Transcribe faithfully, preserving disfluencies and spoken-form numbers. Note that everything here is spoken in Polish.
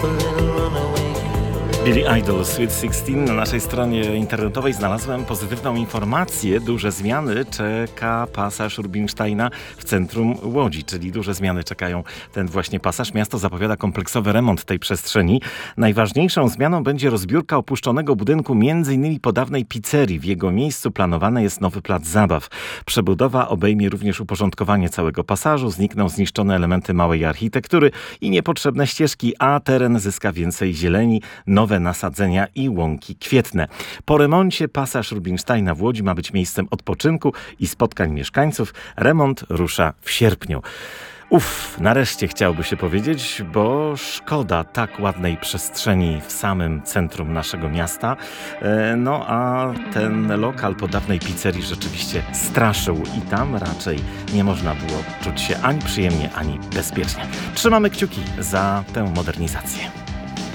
Billy Idol, Sweet szesnaście. Na naszej stronie internetowej znalazłem pozytywną informację. Duże zmiany czeka pasaż Rubinsteina w centrum Łodzi, czyli duże zmiany czekają ten właśnie pasaż. Miasto zapowiada kompleksowy remont tej przestrzeni. Najważniejszą zmianą będzie rozbiórka opuszczonego budynku, między innymi po dawnej pizzerii. W jego miejscu planowany jest nowy plac zabaw. Przebudowa obejmie również uporządkowanie całego pasażu. Znikną zniszczone elementy małej architektury i niepotrzebne ścieżki, a teren zyska więcej zieleni, nowe nasadzenia i łąki kwietne. Po remoncie pasaż Rubinsteina w Łodzi ma być miejscem odpoczynku i spotkań mieszkańców. Remont rusza w sierpniu. Uff, nareszcie chciałoby się powiedzieć, bo szkoda tak ładnej przestrzeni w samym centrum naszego miasta. No a ten lokal po dawnej pizzerii rzeczywiście straszył i tam raczej nie można było czuć się ani przyjemnie, ani bezpiecznie. Trzymamy kciuki za tę modernizację.